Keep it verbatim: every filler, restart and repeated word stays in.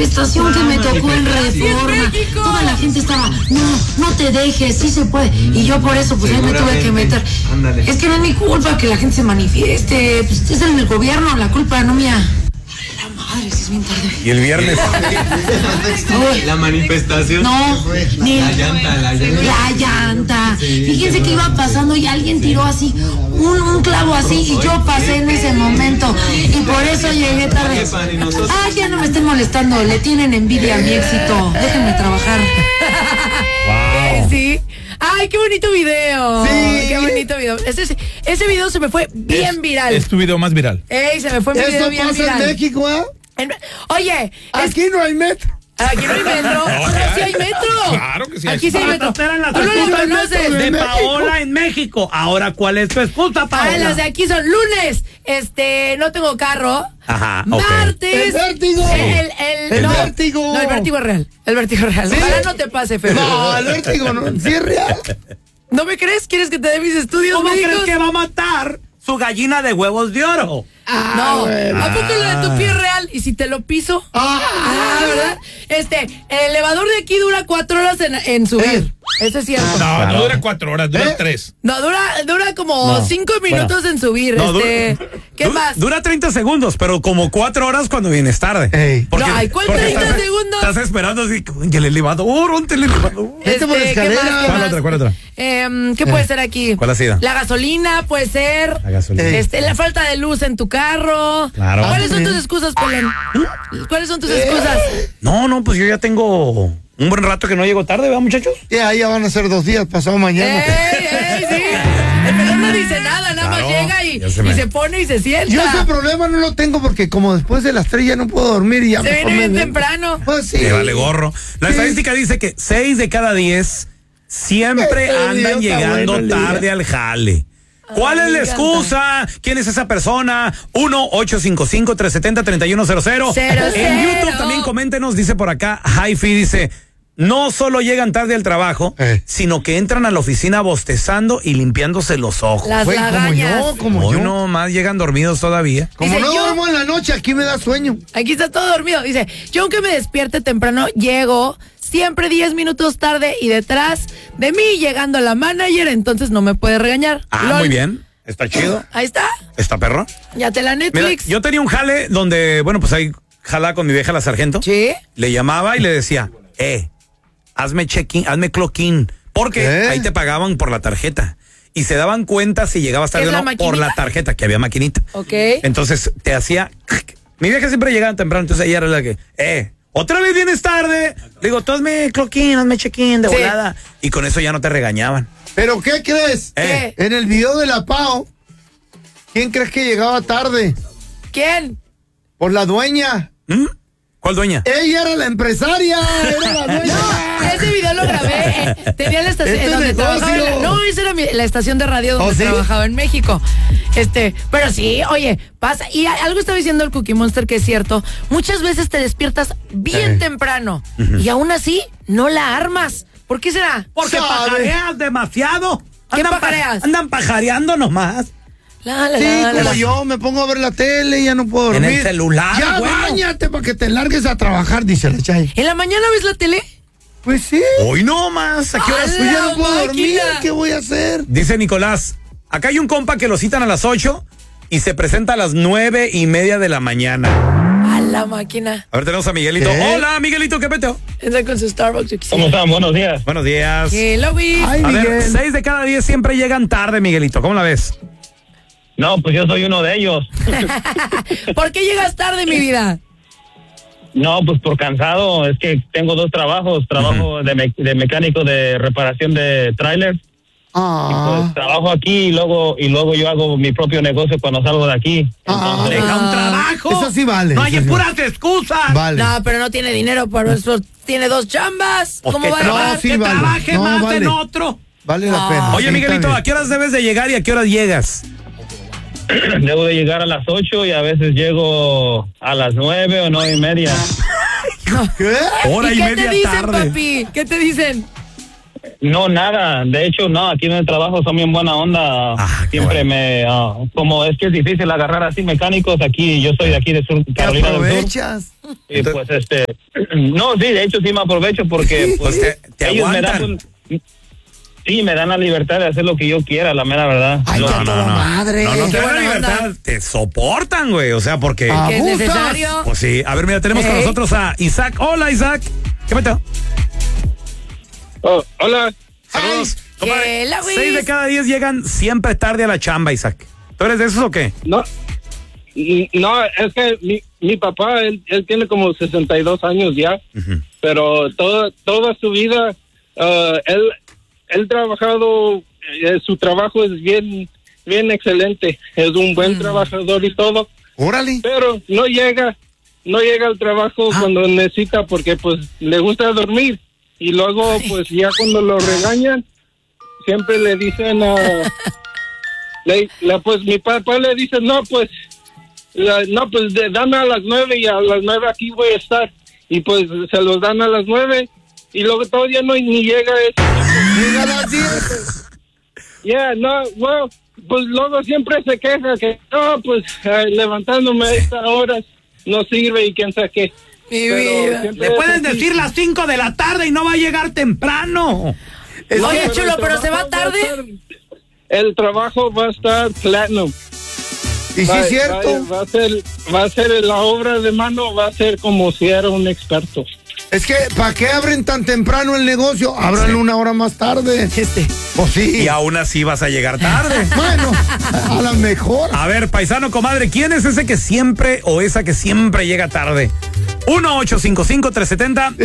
manifestación que me tocó en Reforma. Toda la gente estaba, no, no te dejes, sí se puede. Y yo por eso, pues ahí me tuve que meter. Ándale. Es que no es mi culpa que la gente se manifieste. Pues es en el gobierno, la culpa no mía. La madre, si es bien tarde. ¿Y el viernes? La manifestación. No, ni la llanta, la llanta. La llanta. Fíjense que iba pasando y alguien tiró así, un, un clavo así, y yo pasé en ese momento. Y por eso llegué tarde. Ah, ya no me estén molestando, le tienen envidia a mi éxito. Déjenme trabajar. Wow. Sí. ¡Ay, qué bonito video! Sí. ¡Qué bonito video! Ese, ese video se me fue bien es, viral. Es tu video más viral. ¡Ey, se me fue mi Eso video bien pasa viral! en México, ¿eh? En, oye, aquí es, no hay metro. Aquí no hay metro. No, no, sí hay metro. Claro que sí hay. Aquí sí hay metro. Tú no lo conoces. De Paola en México. Ahora, ¿cuál es tu excusa, Paola? Ah, las de aquí son lunes. Este, no tengo carro. Ajá, ok. Martes. El vértigo. El, el, El no, vértigo. No, el vértigo es real. El vértigo es real. ¿Sí? Ojalá no te pase, Fer. No, el vértigo no. Sí es real. ¿No me crees? ¿Quieres que te dé mis estudios ¿Cómo médicos? crees que va a matar su gallina de huevos de oro? Ah, no, bueno. ¿a poco lo de tu pie es real? ¿Y si te lo piso? Ah, Ah, ¿verdad? Este, el elevador de aquí dura cuatro horas en, en subir. ¿Eh? Eso es cierto. No, no dura cuatro horas, dura ¿Eh? tres. No, dura, dura como No. cinco minutos en subir. No, este, dura- ¿qué du- más? Dura treinta segundos, pero como cuatro horas cuando vienes tarde. Ey. Porque- No, ay, ¿cuál porque treinta estás- segundos? Estás esperando así, que el elevador, ponte el elevador. Vete por la ¿qué escalera. más, qué ¿Cuál más? otra, cuál otra? Em, ¿Qué puede ser aquí? ¿Cuál ha sido? La gasolina puede ser. La gasolina. Ey. Este, la falta de luz en tu carro. Claro. ¿Cuáles son Ah, tus excusas, Pelén? ¿Cuáles son tus excusas? No, no, pues yo ya tengo un buen rato que no llego tarde, ¿verdad, muchachos? Ya, ya van a ser dos días, pasado mañana. ¡Ey, ey, sí! El pelón no dice nada, nada Claro, más llega y, ya se y me- se pone y se sienta. Yo ese problema no lo tengo porque como después de las tres ya no puedo dormir y ya Se mejor viene bien me- temprano. Pues sí. Me vale gorro. La Sí. estadística dice que seis de cada diez siempre El andan video está llegando bueno, el tarde video. al jale. ¿Cuál Ay, es la me excusa? ¿Quién es esa persona? uno ocho cinco cinco, tres siete cero, tres uno cero cero. Cero, En cero. YouTube también coméntenos, dice por acá, Hi-Fi dice, no solo llegan tarde al trabajo, Eh. sino que entran a la oficina bostezando y limpiándose los ojos. Las Güey, como lagañas. yo, como Hoy yo. no más llegan dormidos todavía. Como Dice, no yo- duermo en la noche, aquí me da sueño. Aquí está todo dormido. Dice, yo aunque me despierte temprano, llego siempre diez minutos tarde y detrás de mí llegando la manager, entonces no me puede regañar. Ah, Lol. muy bien. Está chido. Ahí está. ¿Está perro? Ya te la Mira, Netflix. yo tenía un jale donde, bueno, pues ahí jalaba con mi vieja la sargento. Sí. Le llamaba y le decía, eh, hazme check-in, hazme clock-in. Porque ¿Qué? ahí te pagaban por la tarjeta. Y se daban cuenta si llegabas tarde ¿Es o la no por maquinita? la tarjeta, que había maquinita. Ok. Entonces te hacía. Mi vieja siempre llegaba temprano, entonces ella era la que, eh, otra vez vienes tarde. Le digo, tú hazme clock-in, hazme check-in de Sí. volada. Y con eso ya no te regañaban. ¿Pero qué crees? Eh. En el video de la Pao, ¿quién crees que llegaba tarde? ¿Quién? Por la dueña. ¿Mm? ¿Cuál dueña? Ella era la empresaria, era la dueña. No, ese video lo grabé. eh, tenía la estación Este en donde negocio. trabajaba. en la- no, esa era mi- la estación de radio donde ¿Oh, sí? trabajaba en México. Este, pero sí, oye, pasa. Y a- algo estaba diciendo el Cookie Monster que es cierto. Muchas veces te despiertas bien Eh. temprano y aún así no la armas. ¿Por qué será? Porque ¿Sabe? pajareas demasiado. ¿Qué Andan pa- pajareas? Andan pajareando nomás. La, la, Sí, la, la, como la. yo, me pongo a ver la tele y ya no puedo En dormir. el celular, Ya bueno. báñate para que te largues a trabajar, dice la Chay. ¿En la mañana ves la tele? Pues sí. Hoy no más. ¿A qué horas? ¡Ala! Pues ya no puedo máquina! dormir, ¿qué voy a hacer? Dice Nicolás, acá hay un compa que lo citan a las ocho y se presenta a las nueve y media de la mañana. A la máquina. A ver, tenemos a Miguelito. ¿Qué? Hola, Miguelito, ¿qué peteo? Entra con su Starbucks. yo quisiera. ¿Cómo están? Buenos días. Buenos días. Hello, Luis. Ay, A ver, Miguel. seis de cada diez siempre llegan tarde, Miguelito. ¿Cómo la ves? No, pues yo soy uno de ellos. ¿Por qué llegas tarde, mi vida? No, pues por cansado. Es que tengo dos trabajos. Trabajo de, me- de mecánico de reparación de trailers. Ah. Pues trabajo aquí y luego y luego yo hago mi propio negocio cuando salgo de aquí. Ah. Entonces, Deja un Ah. trabajo. Eso sí vale, No hay eso sí puras excusas. Vale. No, pero no tiene dinero, por eso tiene dos chambas. Pues ¿Cómo que va a trabaje, dejar? sí, que vale. trabaje No, más vale. en otro. Vale la Ah. pena. Oye, Sí, Miguelito, está ¿a qué horas debes de llegar y a qué horas llegas? debo de llegar a las ocho y a veces llego a las nueve o nueve y media. bien. ¿Qué? Hora ¿Y y, qué media te dicen, tarde. papi? ¿Qué te dicen? No, nada. De hecho, no, aquí en el trabajo son bien buena onda. Ah, qué Siempre bueno. me... ah, como es que es difícil agarrar así mecánicos aquí, yo soy de aquí de Sur Te Carolina del Sur. aprovechas. Y pues este... No, sí, de hecho sí me aprovecho porque pues, Pues te- te ellos me aguantan. dan... un- sí, me dan la libertad de hacer lo que yo quiera, la mera verdad. Ay, Lo- qué a toda madre. No, no te Qué dan la buena libertad, onda. te soportan, güey. O sea, porque. Ah. Que es Abusas. necesario. Pues sí. A ver, mira, tenemos con Ey. nosotros a Isaac. Hola, Isaac. ¿Qué meta? Oh, hola. Saludos. Compadre, Hola, Luis. seis de cada diez llegan siempre tarde a la chamba, Isaac. ¿Tú eres de esos o qué? No, y- no, es que mi, mi papá, él, él tiene como sesenta y dos años ya, pero toda, toda su vida, ah, él, él trabajado, eh, su trabajo es bien, bien excelente, es un buen trabajador y todo, Órale. pero no llega, no llega al trabajo cuando necesita porque pues le gusta dormir y luego pues ya cuando lo regañan, siempre le dicen a... Le, la, pues mi papá le dice, no, pues, la- no, pues de- dame a las nueve y a las nueve aquí voy a estar. Y pues se los dan a las nueve y luego todavía no ni llega eso. Llega a las diez. Ya, no, bueno, pues luego siempre se queja que, no, pues eh, levantándome a esta hora no sirve y quién sabe qué. Mi Pero vida. siempre Le es puedes así. decir las cinco de la tarde y no va a llegar temprano. No, Oye, pero chulo, el pero se va trabajo a tarde. estar- el trabajo va a estar platinum. Y sí Va- es cierto. Va, va a ser, va a ser la obra de mano, va a ser como si era un experto. Es que, ¿para qué abren tan temprano el negocio? Ábranlo una hora más tarde. Este. Pues sí. Y aún así vas a llegar tarde. Bueno, a lo mejor. A ver, paisano, comadre, ¿quién es ese que siempre o esa que siempre llega tarde? uno ocho cinco cinco tres siete cero